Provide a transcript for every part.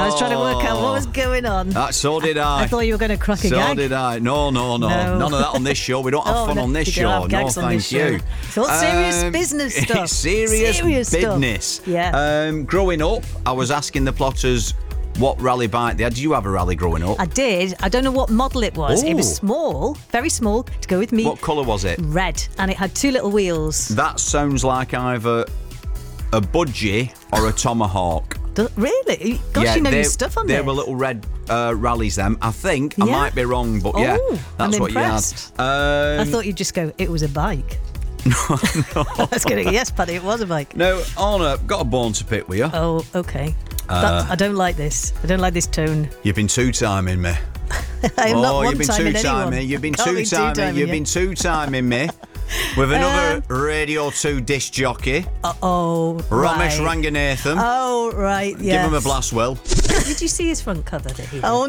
I was trying to work out what was going on. So did I. I thought you were going to crack a gag. So did I. No. None of that on this show. We don't have fun on this you show. don't have gags on this show. It's all serious business stuff. Serious business. Stuff. Yeah. Growing up, I was asking the plotters what rally bike they had. Did you have a rally growing up? I did. I don't know what model it was. Ooh. It was small, very small, to go with me. What colour was it? Red. And it had 2 little wheels. That sounds like either a budgie or a tomahawk. Really? Gosh, yeah, you know your stuff on They this. were little red rallies, them. I think. I might be wrong, but yeah, that's I'm what impressed. you had. I thought you'd just go, it was a bike. No. I was going to yes, Paddy, it was a bike. No, Anna, got a bone to pick with you. Oh, okay. I don't like this. I don't like this tone. You've been two-timing me. I am not you've been one-timing anyone. You've been two-timing. You've been two-timing me with another Radio 2 disc jockey. Ramesh Ranganathan. Oh, right, yes. Give him a blast, Will. Did you see his front cover that he did? No,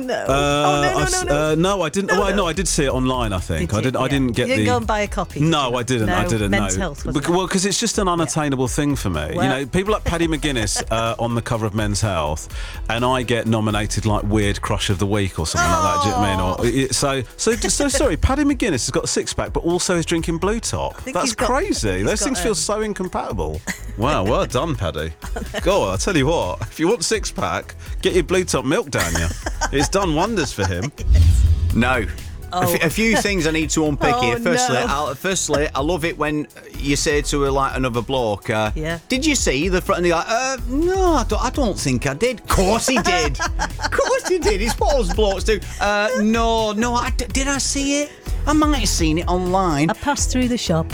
I didn't. No. I did see it online. I think Did you? I didn't get You didn't go and buy a copy. No, I didn't. No, I didn't. Men's no. Health, wasn't it? Well, because it's just an unattainable thing for me. Well- People like Paddy McGuinness on the cover of Men's Health, and I get nominated like Weird Crush of the Week or something like that. Do you know what I mean? So sorry. Paddy McGuinness has got a 6-pack, but also is drinking Blue Top. That's crazy. Those things feel so incompatible. Wow, well done, Paddy. Go on, I tell you what. If you want 6-pack, get your Blue Top milk down you. It's done wonders for him. No. A few things I need to unpick here. Firstly, I love it when you say to another bloke, did you see the front? And they're like, no, I don't think I did. Of course he did. Of course he did. It's what us blokes do. No, did I see it? I might have seen it online. I passed through the shop.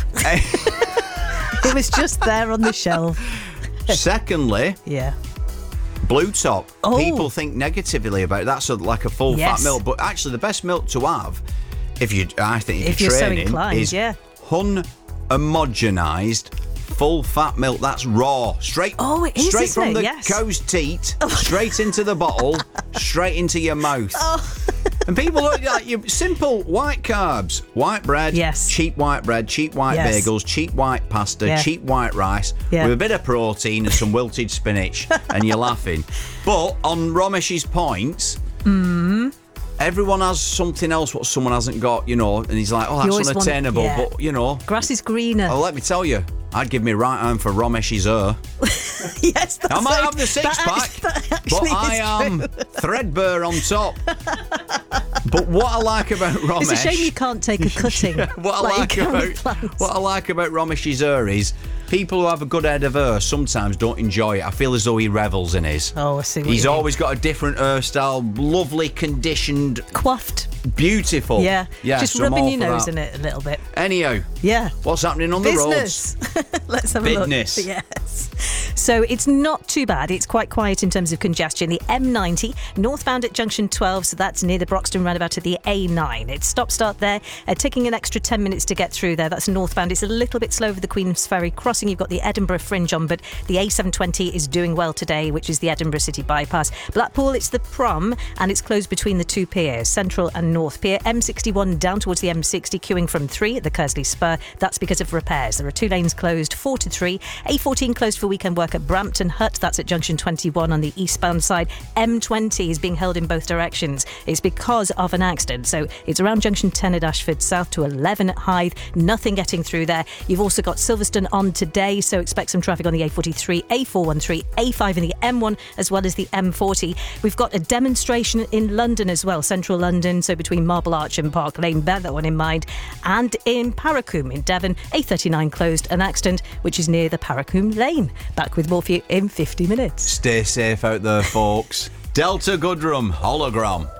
It was just there on the shelf. Secondly, Blue Top. Oh. People think negatively about it. That's like a full fat milk, but actually the best milk to have, if you're so training, inclined, is unhomogenized full fat milk. That's raw, straight from the cow's teat, straight into the bottle, straight into your mouth. And people look like you simple white carbs, white bread, cheap white bread, cheap white bagels, cheap white pasta, cheap white rice, with a bit of protein and some wilted spinach, and you're laughing. But on Ramesh's points, everyone has something else what someone hasn't got, and he's like, oh, that's unattainable, but grass is greener. Oh, let me tell you, I'd give me right arm for Ramesh's Yes, that's I might have the 6-pack, but I am threadbare on top. But what I like about Ramesh... It's a shame you can't take a cutting. What I like about Ramesh's is people who have a good head of hair sometimes don't enjoy it. I feel as though he revels in his. Oh, I see what He's you mean. always got a different hairstyle, lovely, conditioned... Coiffed. Beautiful. Yeah. Just so rubbing your nose in it a little bit. Anyhow. Yeah. What's happening on the roads? Let's have a look. Yes. So it's not too bad. It's quite quiet in terms of congestion. The M90, northbound at junction 12, so that's near the Broxton roundabout at the A9. It's stop-start there, taking an extra 10 minutes to get through there. That's northbound. It's a little bit slow over the Queen's Ferry crossing. You've got the Edinburgh Fringe on, but the A720 is doing well today, which is the Edinburgh City Bypass. Blackpool, it's the Prom, and it's closed between the 2 piers, Central and North Pier. M61 down towards the M60, queuing from 3 at the Kersley Spur. That's because of repairs. There are 2 lanes closed, 4 to 3. A14 closed for weekend work at Brampton Hut. That's at junction 21 on the eastbound side. M20 is being held in both directions. It's because of an accident. So it's around junction 10 at Ashford, south to 11 at Hythe. Nothing getting through there. You've also got Silverstone on today, so expect some traffic on the A43, A413, A5 and the M1, as well as the M40. We've got a demonstration in London as well, central London, so between Marble Arch and Park Lane, bear that one in mind. And in Paracombe in Devon, A39 closed, an accident which is near the Paracombe Lane. Back with more for you in 50 minutes. Stay safe out there, folks. Delta Goodrum, hologram.